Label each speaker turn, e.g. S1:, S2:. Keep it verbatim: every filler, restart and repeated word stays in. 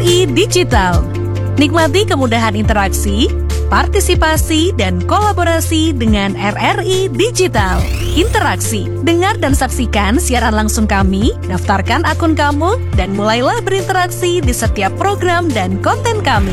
S1: I Digital. Nikmati kemudahan interaksi, partisipasi, dan kolaborasi dengan R R I Digital. Interaksi, dengar dan saksikan siaran langsung kami, daftarkan akun kamu, dan mulailah berinteraksi di setiap program dan konten kami.